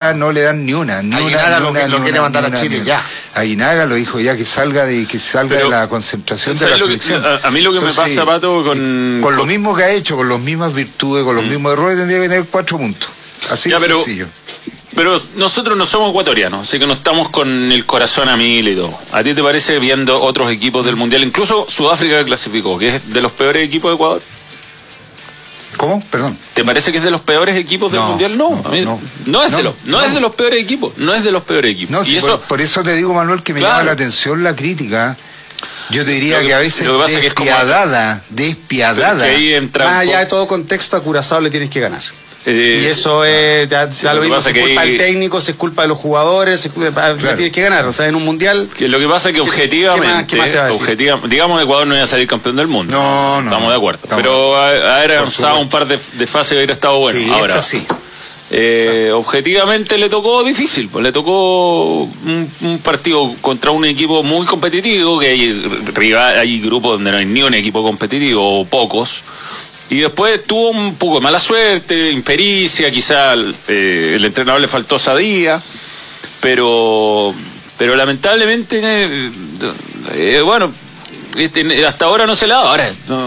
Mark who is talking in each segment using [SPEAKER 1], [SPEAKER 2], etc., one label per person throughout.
[SPEAKER 1] ya no le dan ni una.
[SPEAKER 2] Aguinaga lo quiere mandar a Chile ya.
[SPEAKER 1] Aguinaga lo dijo ya, que salga de la concentración de la selección.
[SPEAKER 3] A mí lo que me pasa, Pato, con
[SPEAKER 1] lo mismo que ha hecho, con las mismas virtudes, con los mismos errores, tendría que tener 4 puntos. Así de sencillo.
[SPEAKER 3] Pero nosotros no somos ecuatorianos, así que no estamos con el corazón a mil y todo. ¿A ti te parece, viendo otros equipos del Mundial, incluso Sudáfrica clasificó, que es de los peores equipos de Ecuador?
[SPEAKER 1] ¿Cómo? Perdón.
[SPEAKER 3] ¿Te parece que es de los peores equipos del Mundial? No es de los peores equipos. No es de los peores equipos.
[SPEAKER 1] No, y por eso te digo, Manuel, que me llama la atención la crítica. Yo te diría que a veces despiadada.
[SPEAKER 3] Que ahí entra
[SPEAKER 2] más allá de todo contexto, a Curazao le tienes que ganar. Y eso es, da lo mismo si es culpa del técnico, si es culpa de los jugadores, le tienes que ganar. O sea, en un mundial.
[SPEAKER 3] Lo que pasa es que objetivamente,
[SPEAKER 2] ¿qué más te va a decir?
[SPEAKER 3] digamos, Ecuador no iba a salir campeón del mundo.
[SPEAKER 1] No.
[SPEAKER 3] Estamos de acuerdo. Pero haber avanzado un par de fases hubiera estado bueno.
[SPEAKER 1] Sí,
[SPEAKER 3] ahora,
[SPEAKER 1] sí.
[SPEAKER 3] Objetivamente le tocó difícil, pues le tocó un partido contra un equipo muy competitivo, que hay grupos donde no hay ni un equipo competitivo o pocos. Y después tuvo un poco de mala suerte, impericia, quizá el entrenador le faltó osadía, pero lamentablemente, hasta ahora no se la da. Ahora,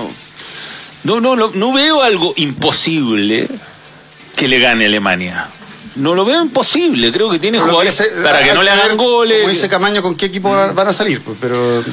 [SPEAKER 3] no veo algo imposible que le gane a Alemania. No lo veo imposible, creo que tiene jugadores para que no le hagan goles.
[SPEAKER 2] Como dice Camaño, ¿con qué equipo van a salir? Pero...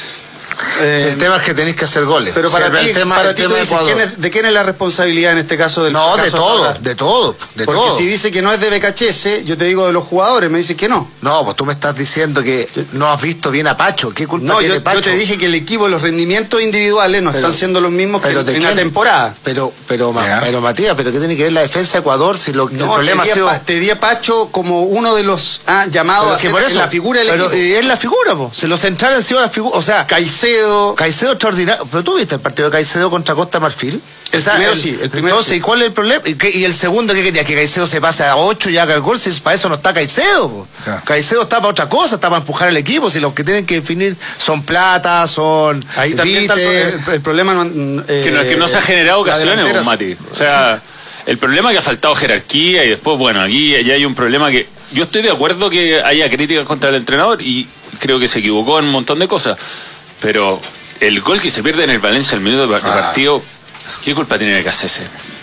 [SPEAKER 1] el tema es que tenéis que hacer goles.
[SPEAKER 2] Pero para ti, ¿de quién es la responsabilidad en este caso?
[SPEAKER 1] De todo.
[SPEAKER 2] Porque si dice que no es de BKHS, yo te digo de los jugadores, me dices que no.
[SPEAKER 1] No, pues tú me estás diciendo que no has visto bien a Pacho. ¿Qué culpa tiene Pacho?
[SPEAKER 2] Yo te dije que el equipo, los rendimientos individuales no están siendo los mismos que en la temporada.
[SPEAKER 1] Pero Matías, ¿pero qué tiene que ver la defensa de Ecuador si el problema ha sido...
[SPEAKER 2] Te di a Pacho como uno de los llamados a ser la figura del equipo.
[SPEAKER 1] Es la figura, si los centrales han sido la figura, o sea...
[SPEAKER 2] Caicedo
[SPEAKER 1] extraordinario. Pero tú viste el partido de Caicedo contra Costa Marfil.
[SPEAKER 2] El primero sí.
[SPEAKER 1] Entonces, ¿y cuál es el problema? ¿Y el segundo qué quería? Que Caicedo se pase a 8 y haga el gol. Si para eso no está Caicedo. Claro. Caicedo está para otra cosa, está para empujar al equipo. Si los que tienen que definir son Plata, son
[SPEAKER 2] ahí también está el problema.
[SPEAKER 3] Que no se ha generado ocasiones, Mati. O sea, el problema es que ha faltado jerarquía y después, aquí ya hay un problema que... Yo estoy de acuerdo que haya críticas contra el entrenador y creo que se equivocó en un montón de cosas. Pero el gol que se pierde en el Valencia al minuto de partido, ¿qué culpa tiene que hacerse?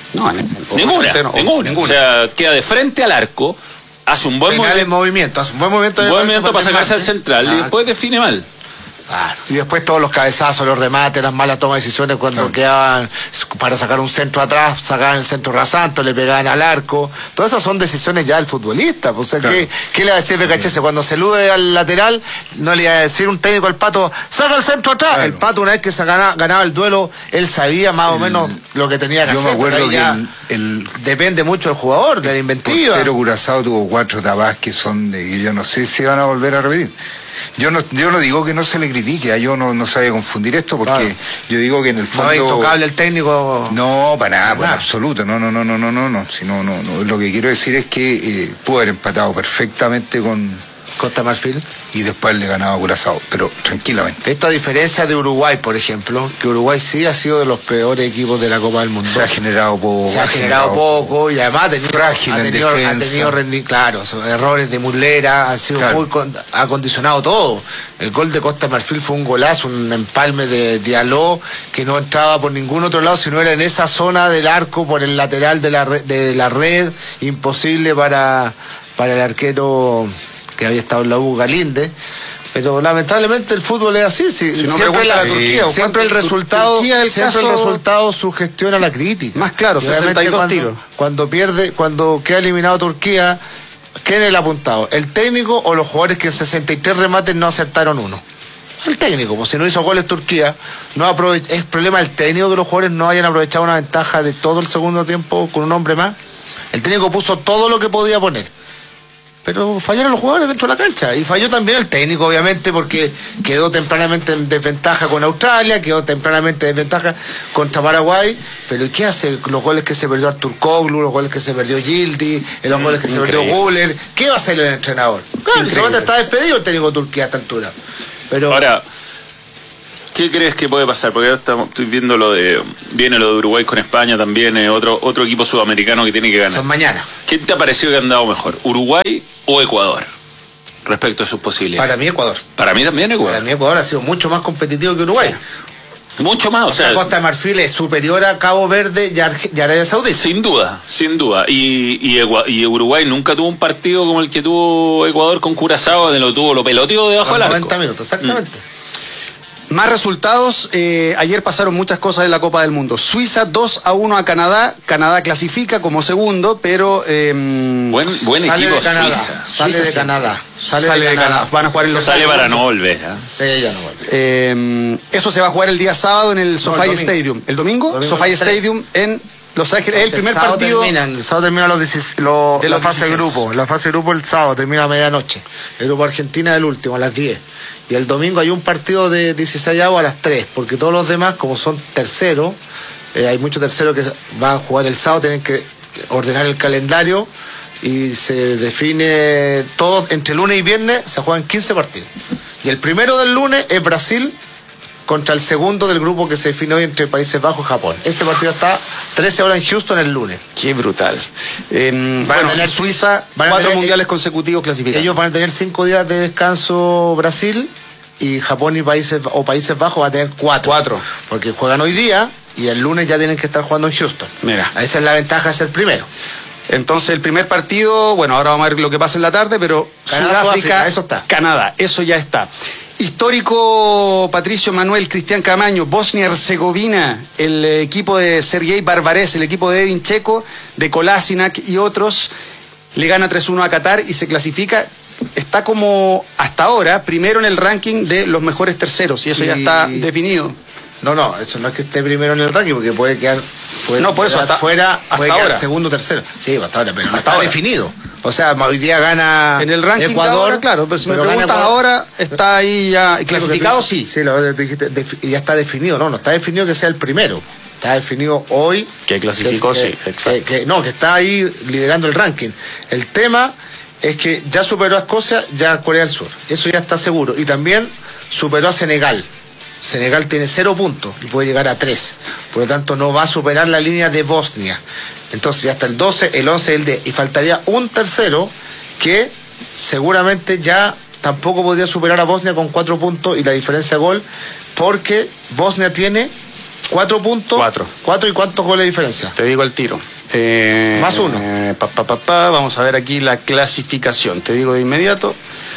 [SPEAKER 3] Ninguna. O sea, queda de frente al arco, hace un buen
[SPEAKER 1] movimiento
[SPEAKER 3] para sacarse al central y después define mal.
[SPEAKER 1] Claro. Y después todos los cabezazos, los remates, las malas tomas de decisiones cuando quedaban para sacar un centro atrás, sacaban el centro rasante, le pegaban al arco. Todas esas son decisiones ya del futbolista. O sea, claro. ¿Qué le va a decir BKHS? Cuando se elude al lateral, no le iba a decir un técnico al Pato, saca el centro atrás. Claro. El Pato, una vez que se ganaba el duelo, él sabía más o menos lo que tenía que hacer.
[SPEAKER 2] Yo me acuerdo que
[SPEAKER 1] depende mucho del jugador, de la inventiva.
[SPEAKER 4] Pero Curazao tuvo 4 tapas que son de... Yo no sé si van a volver a repetir. Yo no digo que no se le critique, yo no sabía confundir esto porque yo digo que en el fondo...
[SPEAKER 1] No es intocable el técnico.
[SPEAKER 4] No, para nada, en absoluto, no. Si no, lo que quiero decir es que pudo haber empatado perfectamente con
[SPEAKER 1] Costa Marfil
[SPEAKER 4] y después le ganaba a Curazao, pero tranquilamente.
[SPEAKER 1] Esto a diferencia de Uruguay, por ejemplo, que Uruguay sí ha sido de los peores equipos de la Copa del Mundo.
[SPEAKER 4] Se ha generado
[SPEAKER 1] poco y además
[SPEAKER 4] frágil en defensa.
[SPEAKER 1] Ha tenido claro, errores de Muslera, ha acondicionado todo. El gol de Costa Marfil fue un golazo, un empalme de Diallo que no entraba por ningún otro lado, sino era en esa zona del arco, por el lateral de la red, imposible para el arquero que había estado en la U, Galinde, pero lamentablemente el fútbol es así. Siempre el resultado sugestiona la crítica.
[SPEAKER 2] Más claro, 62 tiros.
[SPEAKER 1] Cuando queda eliminado Turquía, ¿quién es el apuntado? ¿El técnico o los jugadores que en 63 remates no acertaron uno? El técnico, pues si no hizo goles Turquía, es problema del técnico que los jugadores no hayan aprovechado una ventaja de todo el segundo tiempo con un hombre más. El técnico puso todo lo que podía poner, pero fallaron los jugadores dentro de la cancha y falló también el técnico, obviamente, porque quedó tempranamente en desventaja con Australia, quedó tempranamente en desventaja contra Paraguay. Pero ¿qué hace? Los goles que se perdió Artur Koglu, los goles que se perdió Gildi, los goles que se perdió Guller, ¿qué va a hacer el entrenador? Claro, solamente está despedido el técnico de Turquía a esta altura. Pero
[SPEAKER 3] ahora, ¿Qué crees que puede pasar? Porque ahora estoy viendo viene lo de Uruguay con España también, otro equipo sudamericano que tiene que ganar.
[SPEAKER 1] Son mañana.
[SPEAKER 3] ¿Quién te ha parecido que han dado mejor, Uruguay o Ecuador, respecto a sus posibilidades?
[SPEAKER 1] Para mí Ecuador.
[SPEAKER 3] Para mí también Ecuador.
[SPEAKER 1] Para mí Ecuador ha sido mucho más competitivo que Uruguay. Sí.
[SPEAKER 3] Mucho más,
[SPEAKER 1] o sea, Costa de Marfil es superior a Cabo Verde y Arabia Saudita.
[SPEAKER 3] Sin duda. Y Uruguay nunca tuvo un partido como el que tuvo Ecuador con Curazao, de lo peloteó debajo del arco.
[SPEAKER 1] 90 minutos, exactamente.
[SPEAKER 2] Más resultados, ayer pasaron muchas cosas en la Copa del Mundo. Suiza 2-1 a Canadá. Canadá clasifica como segundo, pero
[SPEAKER 3] buen equipo Suiza.
[SPEAKER 2] Sale de Canadá. Van a jugar en los
[SPEAKER 3] Sale para no volver.
[SPEAKER 1] Sí, ya no vuelve.
[SPEAKER 2] Eso se va a jugar el día sábado en el SoFi Stadium. ¿El domingo? SoFi Stadium en Los Ángeles. El primer partido.
[SPEAKER 1] El sábado termina la fase de grupo. La fase de grupo el sábado termina a medianoche. El grupo Argentina el último, a las 10. Y el domingo hay un partido de 16avos a las 3, porque todos los demás, como son terceros, hay muchos terceros que van a jugar el sábado, tienen que ordenar el calendario y se define todo. Entre lunes y viernes se juegan 15 partidos. Y el primero del lunes es Brasil contra el segundo del grupo que se define hoy entre Países Bajos y Japón. Ese partido está 13 horas en Houston el lunes.
[SPEAKER 2] Qué brutal. Van a tener Suiza 4 mundiales consecutivos clasificados.
[SPEAKER 1] Ellos van a tener 5 días de descanso Brasil, y Japón y Países Bajos va a tener 4. Porque juegan hoy día y el lunes ya tienen que estar jugando en Houston.
[SPEAKER 2] Mira.
[SPEAKER 1] Esa es la ventaja de ser primero.
[SPEAKER 2] Entonces el primer partido, bueno, ahora vamos a ver lo que pasa en la tarde, pero Sudáfrica,
[SPEAKER 1] eso está.
[SPEAKER 2] Canadá, eso ya está. Histórico Patricio Manuel Cristian Camaño, Bosnia-Herzegovina, el equipo de Sergei Barbarés, el equipo de Edin Checo, de Kolasinac y otros, le gana 3-1 a Qatar y se clasifica. Está como hasta ahora primero en el ranking de los mejores terceros, y eso ya está definido.
[SPEAKER 1] No, eso no es que esté primero en el ranking, porque puede quedar fuera, puede quedar segundo o tercero. Sí, hasta ahora, pero no está definido. O sea, hoy día gana
[SPEAKER 2] en el ranking
[SPEAKER 1] Ecuador,
[SPEAKER 2] ahora, claro, pero si me preguntas ahora, está ahí ya clasificado, sí.
[SPEAKER 1] Sí, lo que dijiste, ya está definido, no está definido que sea el primero. Está definido hoy.
[SPEAKER 2] Que clasificó, sí, exacto.
[SPEAKER 1] Que está ahí liderando el ranking. El tema es que ya superó a Escocia, ya a Corea del Sur. Eso ya está seguro. Y también superó a Senegal. Senegal tiene 0 puntos y puede llegar a 3. Por lo tanto, no va a superar la línea de Bosnia. Entonces, ya está el 12, el 11 y el 10. Y faltaría un tercero que seguramente ya tampoco podría superar a Bosnia con 4 puntos y la diferencia de gol, porque Bosnia tiene 4 puntos. 4. ¿Y cuántos goles de diferencia?
[SPEAKER 2] Te digo el tiro.
[SPEAKER 1] Más 1.
[SPEAKER 2] Vamos a ver aquí la clasificación. Te digo de inmediato.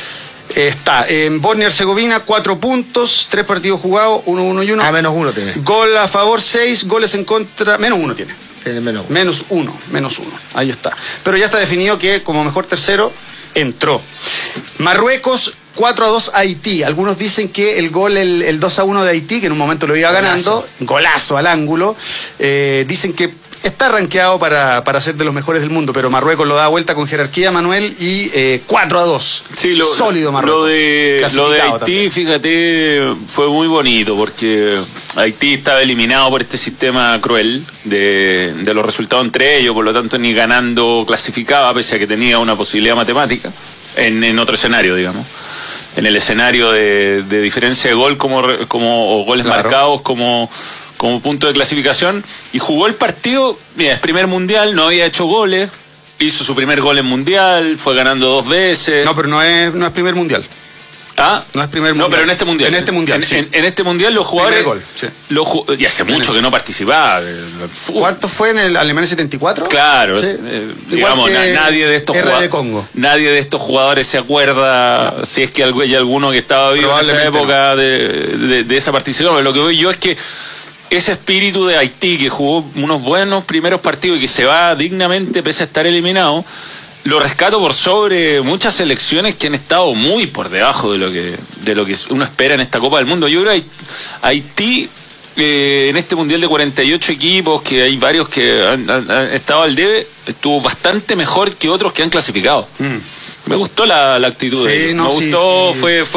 [SPEAKER 2] Está en Bosnia-Herzegovina 4 puntos, 3 partidos jugados, 1-1 y 1.
[SPEAKER 1] Menos 1 tiene.
[SPEAKER 2] Gol a favor 6, goles en contra, menos 1 tiene.
[SPEAKER 1] Tiene
[SPEAKER 2] menos 1. Ahí está. Pero ya está definido que como mejor tercero entró. Marruecos 4-2 a Haití. Algunos dicen que el gol, el 2-1 de Haití, que en un momento lo iba ganando, golazo al ángulo, dicen que está rankeado para ser de los mejores del mundo, pero Marruecos lo da vuelta con jerarquía, Manuel, y 4-2.
[SPEAKER 3] Sí,
[SPEAKER 2] sólido Marruecos.
[SPEAKER 3] Lo de Haití, también. Fíjate, fue muy bonito, porque Haití estaba eliminado por este sistema cruel de los resultados entre ellos, por lo tanto ni ganando clasificaba, pese a que tenía una posibilidad matemática, en otro escenario, digamos. En el escenario de diferencia de gol o goles marcados como punto de clasificación, y jugó el partido. Mira, es primer mundial, no había hecho goles, hizo su primer gol en mundial, fue ganando 2 veces.
[SPEAKER 2] No, pero no es primer mundial. No es primer mundial.
[SPEAKER 3] No, pero en este mundial. En este mundial los jugadores.
[SPEAKER 2] Gol, sí.
[SPEAKER 3] Y hace mucho que no participaba.
[SPEAKER 2] ¿Cuánto fue en el Alemania 74?
[SPEAKER 3] Claro.
[SPEAKER 2] Sí.
[SPEAKER 3] Digamos, nadie de estos nadie de estos jugadores se acuerda, si es que hay alguno que estaba vivo en esa época de esa participación. Pero lo que voy yo es que ese espíritu de Haití, que jugó unos buenos primeros partidos y que se va dignamente pese a estar eliminado, lo rescato por sobre muchas selecciones que han estado muy por debajo de lo que uno espera en esta Copa del Mundo. Yo creo que Haití, en este Mundial de 48 equipos, que hay varios que han estado al debe, estuvo bastante mejor que otros que han clasificado. Me gustó la actitud de ellos. Me gustó,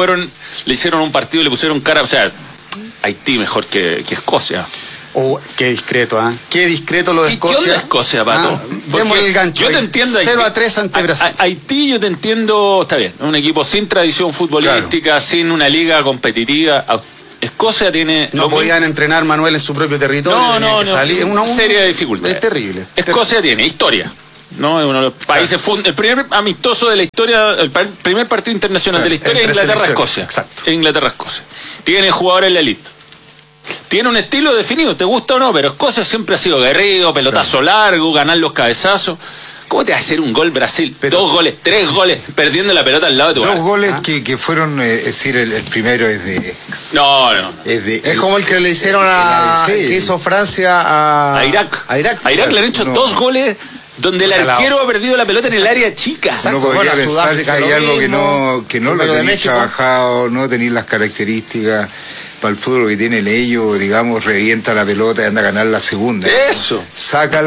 [SPEAKER 3] le hicieron un partido, le pusieron cara, o sea, Haití mejor que Escocia.
[SPEAKER 2] Qué discreto, Qué discreto lo de Escocia.
[SPEAKER 3] ¿Qué onda Escocia, Pato?
[SPEAKER 2] Vemos el gancho.
[SPEAKER 3] Yo te entiendo.
[SPEAKER 2] 0-3 ante Brasil.
[SPEAKER 3] Haití, yo te entiendo, está bien. Un equipo sin tradición futbolística, sin una liga competitiva. Escocia tiene...
[SPEAKER 2] No podían entrenar, Manuel, en su propio territorio.
[SPEAKER 3] No. Una serie de dificultades.
[SPEAKER 2] Es terrible.
[SPEAKER 3] Escocia tiene historia. ¿No? Es uno de los países el primer amistoso de la historia, el primer partido internacional de la historia es Inglaterra-Escocia.
[SPEAKER 2] Exacto.
[SPEAKER 3] Inglaterra-Escocia. Tiene jugadores en la elite. Tiene un estilo definido, te gusta o no, pero Escocia siempre ha sido guerrero, pelotazo largo, ganar los cabezazos. ¿Cómo te va a hacer un gol Brasil? 2 goles, 3 goles, perdiendo la pelota al lado de tu
[SPEAKER 4] 2 goles que fueron, es decir, el primero es de...
[SPEAKER 3] No.
[SPEAKER 1] Es como el que le hicieron que hizo Francia
[SPEAKER 3] a Irak. A Irak le han hecho 2 goles donde el arquero ha perdido la pelota en el área chica.
[SPEAKER 4] Uno podría pensar que hay algo que no lo tenéis trabajado, no tenéis las características para el fútbol que tiene el ello, digamos, revienta la pelota y anda a ganar la segunda.
[SPEAKER 3] Eso.
[SPEAKER 4] Saca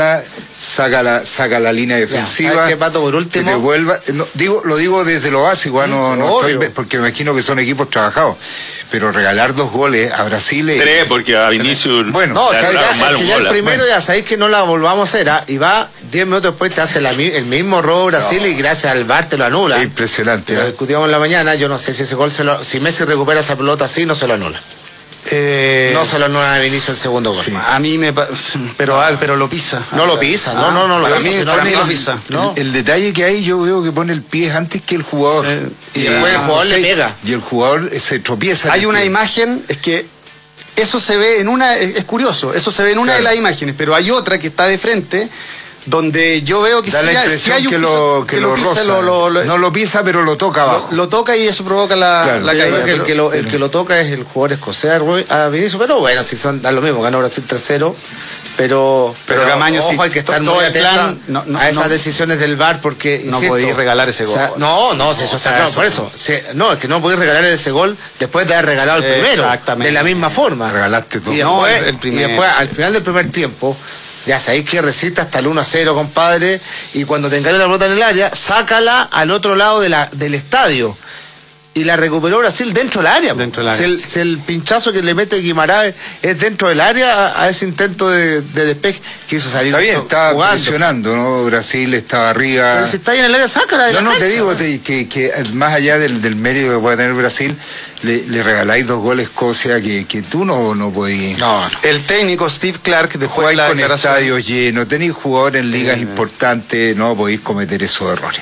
[SPEAKER 4] la línea defensiva.
[SPEAKER 1] ¿Qué, Pato, por último?
[SPEAKER 4] Que te vuelva, lo digo desde lo básico, no estoy, porque me imagino que son equipos trabajados. Pero regalar 2 goles a Brasil...
[SPEAKER 3] 3, porque a Vinicius...
[SPEAKER 1] Bueno, no, que ya el primero ya sabéis que no la volvamos a hacer, y va 10 minutos después te hace el mismo robo Brasil y gracias al VAR te lo anula.
[SPEAKER 4] Es impresionante.
[SPEAKER 1] Lo discutíamos en la mañana, yo no sé si ese gol si Messi recupera esa pelota así, no se lo anula. No se lo anula a Vinicius el segundo gol.
[SPEAKER 2] Sí. A mí pero lo pisa.
[SPEAKER 1] No lo pisa, no lo pisa.
[SPEAKER 4] El detalle que hay, yo veo que pone el pie antes que el jugador.
[SPEAKER 1] Y después el jugador le pega.
[SPEAKER 4] Y el jugador se tropieza.
[SPEAKER 2] Hay una imagen, es que eso se ve en una, es curioso, eso se ve en una de las imágenes, pero hay otra que está de frente, donde yo veo que
[SPEAKER 4] da la impresión que lo roza. No lo pisa, pero lo toca abajo.
[SPEAKER 2] Lo toca y eso provoca la caída.
[SPEAKER 1] El que lo toca es el jugador escocés a Vinicius, pero bueno, si son da lo mismo, ganó Brasil 3-0. Pero
[SPEAKER 2] Camaño,
[SPEAKER 1] ojo, hay que estar muy atento a esas decisiones del VAR, porque
[SPEAKER 2] no podéis regalar ese gol.
[SPEAKER 1] Si eso está claro, por eso. Es que no podéis regalar ese gol después de haber regalado el primero.
[SPEAKER 2] Exactamente.
[SPEAKER 1] De la misma forma.
[SPEAKER 4] Regalaste todo.
[SPEAKER 1] Y después, al final del primer tiempo, ya sabéis que resiste hasta el 1-0, compadre, y cuando tengáis la pelota en el área, sácala al otro lado del estadio. Y la recuperó Brasil dentro del área. Si el pinchazo que le mete Guimaraes es dentro del área a ese intento de despeje que hizo salir.
[SPEAKER 4] Está bien, estaba presionando, ¿no? Brasil estaba arriba.
[SPEAKER 1] Pero si está ahí en el área, sácala de la cancha.
[SPEAKER 4] Te digo que más allá del mérito que puede tener Brasil, le regaláis 2 goles a Escocia que tú no podías.
[SPEAKER 2] No. El técnico Steve Clark después
[SPEAKER 4] jugáis con estadios llenos, tenéis jugadores en ligas importantes, no podéis cometer esos errores.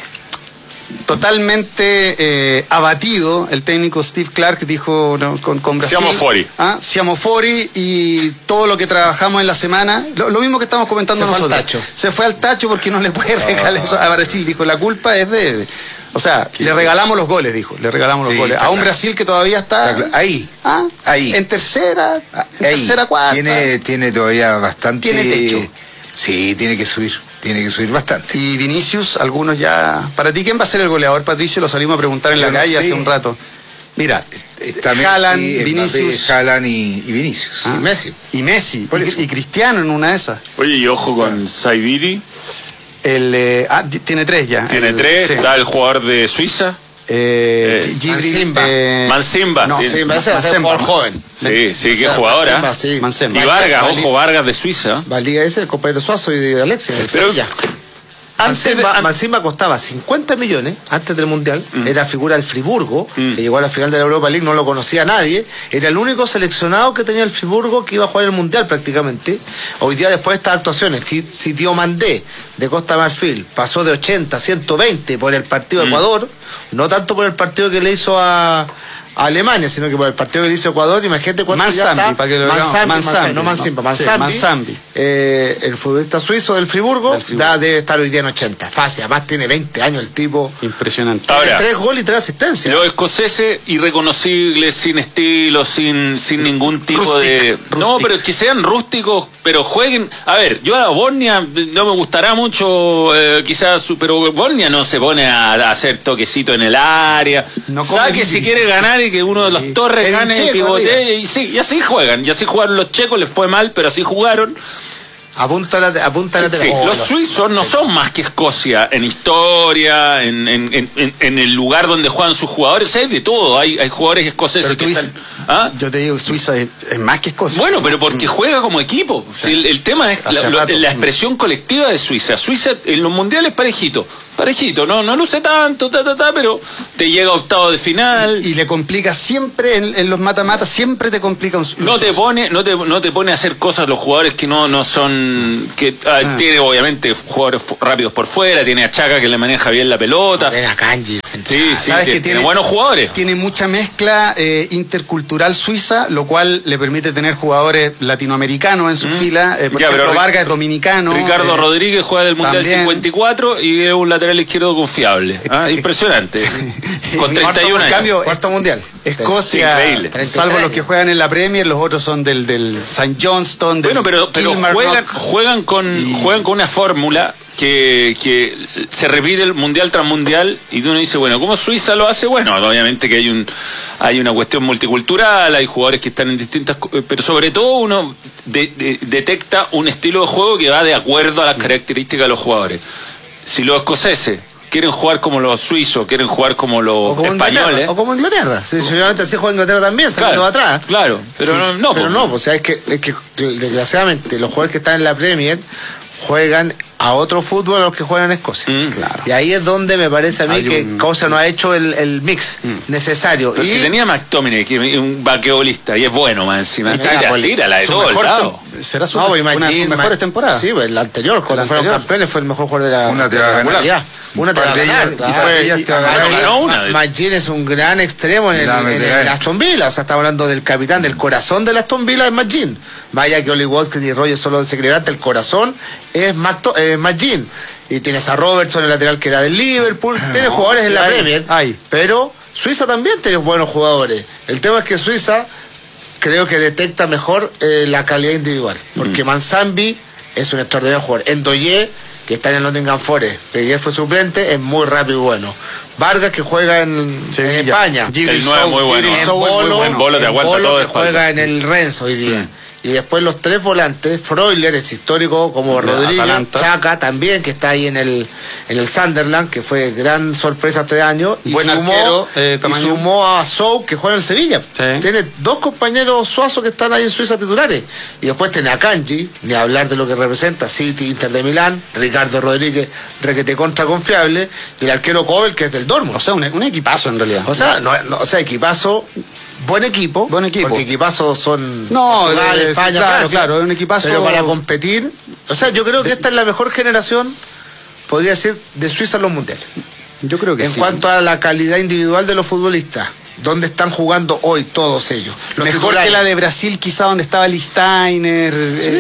[SPEAKER 2] Totalmente abatido, el técnico Steve Clark dijo con Brasil. Siamo fuori y todo lo que trabajamos en la semana, lo mismo que estamos comentando nosotros. Se fue al tacho porque no le puede regalar eso a Brasil, dijo, la culpa es de... O sea, le regalamos los goles, dijo. Le regalamos los goles. A un Brasil que todavía está
[SPEAKER 4] ahí. Ahí.
[SPEAKER 2] En tercera, cuarta.
[SPEAKER 4] Tiene todavía bastante...
[SPEAKER 2] Tiene techo.
[SPEAKER 4] Sí, tiene que subir bastante.
[SPEAKER 2] Y Vinicius, algunos ya... ¿Para ti quién va a ser el goleador, Patricio? Lo salimos a preguntar en la calle hace un rato. Mira,
[SPEAKER 4] Haaland, Vinicius. Haaland y Vinicius.
[SPEAKER 2] Y Messi. Y Cristiano en una de esas.
[SPEAKER 3] Oye, y ojo con Saibiri.
[SPEAKER 2] Tiene 3 ya.
[SPEAKER 3] Tiene 3, sí. Está el jugador de Suiza. Mansimba.
[SPEAKER 1] No, ese es el jugador joven.
[SPEAKER 3] Sí, qué jugadora. Y Vargas de Suiza.
[SPEAKER 1] Valía ese, el compañero Suazo y de Alexis. Mansimba costaba 50 millones antes del Mundial, era figura del Friburgo, que llegó a la final de la Europa League, no lo conocía nadie, era el único seleccionado que tenía el Friburgo que iba a jugar el Mundial prácticamente. Hoy día, después de estas actuaciones, si Diomandé de Costa Marfil pasó de 80 a 120 por el partido de Ecuador, no tanto por el partido que le hizo a Alemania, sino que por el partido que le hizo Ecuador, imagínate cuánto Mansambi, el futbolista suizo del Friburgo, debe estar hoy día en 80, fácil, además tiene 20 años el tipo.
[SPEAKER 2] Impresionante.
[SPEAKER 1] Tiene 3 goles y 3 asistencias.
[SPEAKER 3] Los escoceses irreconocibles, sin estilo, sin ningún tipo de... No, pero que sean rústicos, pero jueguen... A ver, yo a Bosnia no me gustará mucho, quizás, pero Bosnia no se pone a hacer toquecito en el área. Sabe que si quiere ganar y que uno de los Torres gane, pivotee, y así juegan. Y así jugaron los checos, les fue mal, pero así jugaron.
[SPEAKER 1] Apunta la
[SPEAKER 3] los suizos no son más que Escocia en historia, en el lugar donde juegan sus jugadores. Hay de todo, hay jugadores escoceses que están... ¿Ah?
[SPEAKER 2] Yo te digo, Suiza es más que Escocia.
[SPEAKER 3] Bueno, pero porque juega como equipo.
[SPEAKER 2] Sí.
[SPEAKER 3] Si el tema es la expresión colectiva de Suiza. Suiza en los mundiales parejito, no luce tanto, pero te llega a octavo de final.
[SPEAKER 2] Y le complica siempre, en los mata-mata, siempre te complica
[SPEAKER 3] No te pone a hacer cosas los jugadores que no son... Tiene obviamente jugadores rápidos por fuera, tiene a Chaka que le maneja bien la pelota.
[SPEAKER 1] Tiene a Kanji.
[SPEAKER 3] Sí,
[SPEAKER 2] ¿Sabes que
[SPEAKER 3] tiene buenos jugadores.
[SPEAKER 2] Tiene mucha mezcla intercultural suiza, lo cual le permite tener jugadores latinoamericanos en su fila. Por ejemplo, Vargas es dominicano.
[SPEAKER 3] Ricardo Rodríguez juega del Mundial
[SPEAKER 2] también.
[SPEAKER 3] 54 y es un lateral izquierdo confiable. Impresionante. Con 31 años.
[SPEAKER 2] En cambio,
[SPEAKER 1] Cuarto mundial.
[SPEAKER 2] Escocia,
[SPEAKER 3] Sí, increíble.
[SPEAKER 2] salvo los que juegan en la Premier, los otros son del St. Johnston, del
[SPEAKER 3] Bueno, pero juegan con una fórmula que se repite el mundial tras mundial y uno dice, bueno, ¿cómo Suiza lo hace? Bueno, obviamente que hay una cuestión multicultural, hay jugadores que están en distintas... Pero sobre todo uno detecta un estilo de juego que va de acuerdo a las características de los jugadores. Si los escoceses quieren jugar como los suizos, quieren jugar como los españoles.
[SPEAKER 1] O como Inglaterra. Sí, obviamente así juega Inglaterra también, saliendo de atrás.
[SPEAKER 3] Claro, pero
[SPEAKER 1] Sí,
[SPEAKER 3] no.
[SPEAKER 1] Pero no, o sea, es que desgraciadamente los jugadores que están en la Premier juegan a otro fútbol a los que juegan en Escocia.
[SPEAKER 2] Claro.
[SPEAKER 1] Y ahí es donde me parece a mí
[SPEAKER 2] Hay
[SPEAKER 1] que
[SPEAKER 2] un-
[SPEAKER 1] Cosa no ha hecho el mix necesario.
[SPEAKER 3] Pero
[SPEAKER 1] y
[SPEAKER 3] si tenía McTominay, que es un vaquebolista, y es bueno más encima. Tírala de
[SPEAKER 2] su
[SPEAKER 3] todo el
[SPEAKER 2] mejor
[SPEAKER 3] lado.
[SPEAKER 2] será su,
[SPEAKER 1] No,
[SPEAKER 2] una de sus mejores temporadas.
[SPEAKER 1] Sí, pues la anterior, cuando fueron
[SPEAKER 2] anterior.
[SPEAKER 1] campeones, fue el mejor jugador de la
[SPEAKER 4] Una te va a
[SPEAKER 1] de la
[SPEAKER 4] ganar.
[SPEAKER 1] modalidad. Una te va a
[SPEAKER 4] Un par de
[SPEAKER 1] ganar.
[SPEAKER 4] ellas-
[SPEAKER 1] Claro.
[SPEAKER 4] un par de ellas te va a ganar.
[SPEAKER 3] Ganó una, de hecho.
[SPEAKER 1] Magin es un gran extremo en el Aston Villa. O sea, estamos hablando del capitán, del corazón del Aston Villa es Magin. Vaya que Oli Watkins y Rogers solo se creerán, el corazón es Magin. Y tienes a Robertson, el lateral que era del Liverpool. Tienes jugadores en la Premier. Pero Suiza también tiene buenos jugadores. El tema es que Suiza creo que detecta mejor la calidad individual. Porque Manzambi es un extraordinario jugador. Endoye, que está en el Nottingham Forest, que ayer fue suplente, es muy rápido y bueno. Vargas, que juega en España.
[SPEAKER 3] El 9 muy bueno.
[SPEAKER 1] En
[SPEAKER 3] Bolo, Bolo te aguanta
[SPEAKER 1] Bolo,
[SPEAKER 3] todo de
[SPEAKER 1] que juega en el Renzo hoy día. Y después los tres volantes, Freuler es histórico como
[SPEAKER 2] De
[SPEAKER 1] Rodríguez,
[SPEAKER 2] Atalanta.
[SPEAKER 1] Chaka también, que está ahí en el Sunderland, que fue gran sorpresa este año. Y
[SPEAKER 2] Buen
[SPEAKER 1] sumó,
[SPEAKER 2] arquero, Camaño.
[SPEAKER 1] y sumó a Sou, que juega en el Sevilla.
[SPEAKER 2] Sí.
[SPEAKER 1] Tiene dos compañeros suazos que están ahí en Suiza titulares. Y después tiene a Kanji, ni hablar de lo que representa, City, Inter de Milán, Ricardo Rodríguez, requete contra confiable, y el arquero Kobel, que es del Dortmund.
[SPEAKER 2] O sea, un equipazo en realidad.
[SPEAKER 1] O sea, equipazo, buen equipo.
[SPEAKER 2] Buen equipo.
[SPEAKER 1] Porque equipazos son
[SPEAKER 2] No,
[SPEAKER 1] Portugal, España,
[SPEAKER 2] claro,
[SPEAKER 1] Francia.
[SPEAKER 2] claro, es un equipazo.
[SPEAKER 1] Pero para competir, o sea, yo creo que esta es la mejor generación, podría decir, de Suiza en los mundiales.
[SPEAKER 2] Yo creo que
[SPEAKER 1] En
[SPEAKER 2] sí.
[SPEAKER 1] cuanto a la calidad individual de los futbolistas, ¿dónde están jugando hoy todos ellos? Los
[SPEAKER 2] Mejor
[SPEAKER 1] titulares.
[SPEAKER 2] que la de Brasil, quizá, donde estaba Listainer.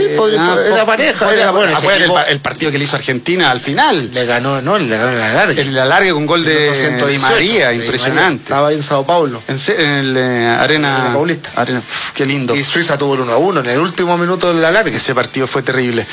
[SPEAKER 1] Era pareja, era bueno, ese
[SPEAKER 2] Acuérdate
[SPEAKER 1] equipo-
[SPEAKER 2] el partido que le hizo Argentina al final.
[SPEAKER 1] Le ganó en la larga.
[SPEAKER 2] El alargue con gol de
[SPEAKER 1] 218,
[SPEAKER 2] María,
[SPEAKER 1] de
[SPEAKER 2] impresionante.
[SPEAKER 1] Estaba ahí en Sao Paulo.
[SPEAKER 2] En el Arena
[SPEAKER 1] Arena Paulista.
[SPEAKER 2] Qué lindo.
[SPEAKER 1] Y Suiza tuvo el 1-1 en el último minuto de la larga.
[SPEAKER 2] Ese partido fue terrible.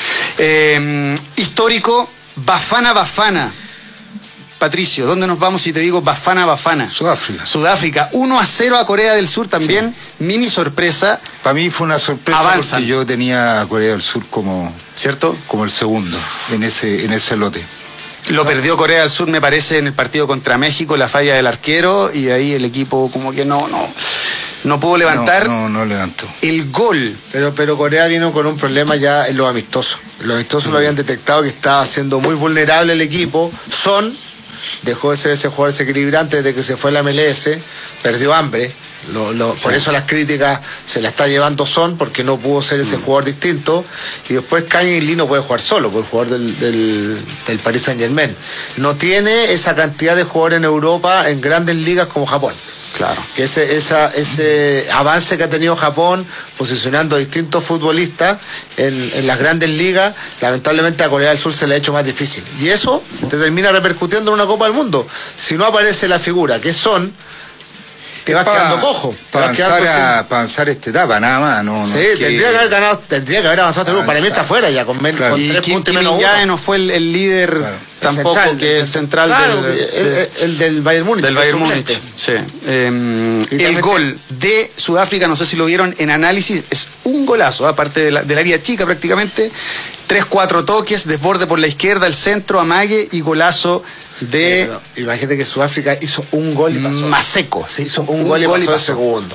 [SPEAKER 2] Histórico, Bafana. Patricio, ¿dónde nos vamos si te digo Bafana? Sudáfrica, 1-0 a Corea del Sur también, mini sorpresa,
[SPEAKER 4] Para mí fue una sorpresa
[SPEAKER 2] Avanzan.
[SPEAKER 4] porque yo tenía a Corea del Sur como
[SPEAKER 2] ¿cierto?
[SPEAKER 4] el segundo en ese lote.
[SPEAKER 2] Lo perdió Corea del Sur, me parece, en el partido contra México, la falla del arquero, y de ahí el equipo como que no pudo levantar
[SPEAKER 4] No levantó.
[SPEAKER 2] el gol.
[SPEAKER 1] Pero Corea vino con un problema ya en los amistosos. Los amistosos lo habían detectado que estaba siendo muy vulnerable el equipo. Dejó de ser ese jugador desequilibrante desde que se fue a la MLS, perdió hambre. Por eso las críticas se la está llevando Son, porque no pudo ser ese jugador distinto. Y después Kang-in Lee no puede jugar solo, por el jugador del Paris Saint-Germain. No tiene esa cantidad de jugadores en Europa en grandes ligas como Japón.
[SPEAKER 2] Claro.
[SPEAKER 1] Que ese avance que ha tenido Japón posicionando a distintos futbolistas en las grandes ligas, lamentablemente a Corea del Sur se le ha hecho más difícil. Y eso te termina repercutiendo en una Copa del Mundo. Si no aparece la figura que Son, te vas quedando cojo.
[SPEAKER 4] Para avanzar esta etapa, nada más.
[SPEAKER 1] Tendría que haber ganado, tendría que haber avanzado este grupo. Para mí está afuera ya, con
[SPEAKER 4] Claro.
[SPEAKER 2] Y
[SPEAKER 1] 3
[SPEAKER 2] Kim
[SPEAKER 1] puntos y menos
[SPEAKER 2] Min-jae
[SPEAKER 1] uno.
[SPEAKER 2] no fue el líder tampoco, que el central
[SPEAKER 1] claro,
[SPEAKER 2] del
[SPEAKER 1] el del Bayern Múnich.
[SPEAKER 2] del Bayern
[SPEAKER 1] suplente.
[SPEAKER 2] Múnich. Sí.
[SPEAKER 1] Y
[SPEAKER 2] El
[SPEAKER 1] también
[SPEAKER 2] gol de Sudáfrica, no sé si lo vieron en análisis, es un golazo, aparte del área chica prácticamente. 3-4 toques, desborde por la izquierda, el centro, amague y golazo de
[SPEAKER 1] Imagínate que Sudáfrica hizo un gol y pasó.
[SPEAKER 2] Maseco. Sí,
[SPEAKER 1] Hizo un gol y pasó el segundo.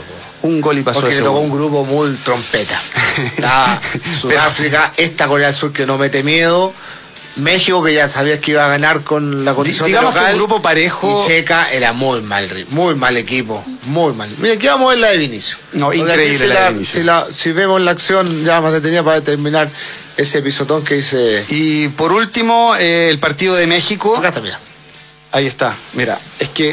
[SPEAKER 2] Un gol y pasó
[SPEAKER 1] porque
[SPEAKER 2] de
[SPEAKER 1] le tocó
[SPEAKER 2] segundo.
[SPEAKER 1] un grupo muy trompeta. Está Sudáfrica, esta Corea del Sur que no mete miedo, México que ya sabías que iba a ganar con la condición de
[SPEAKER 2] Digamos
[SPEAKER 1] local,
[SPEAKER 2] que un grupo parejo.
[SPEAKER 1] y Checa era muy mal equipo, muy mal. Mira, aquí vamos a ver la de Vinicius.
[SPEAKER 2] No,
[SPEAKER 1] Porque
[SPEAKER 2] increíble
[SPEAKER 1] aquí
[SPEAKER 2] la de Vinicius.
[SPEAKER 1] si vemos la acción ya más detenida para determinar ese pisotón que dice.
[SPEAKER 2] Y por último, el partido de México.
[SPEAKER 1] Acá está, mira.
[SPEAKER 2] Ahí está, mira, es que